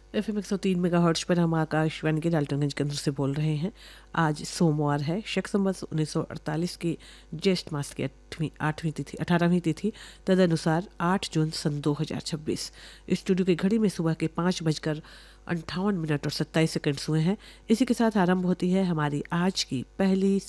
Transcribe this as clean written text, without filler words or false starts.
FM 103 megahertz पर हम आकाशवाणी के डाल्टनगंज केंद्र से बोल रहे हैं। आज सोमवार है, शक संवत 1948 की ज्येष्ठ मास की 18वीं तिथि तदनुसार 8 जून सन 2026। स्टूडियो की घड़ी में सुबह के 5:58 और 27 सेकंड्स हुए हैं। इसी के साथ आरंभ होती है हमारी आज की पहली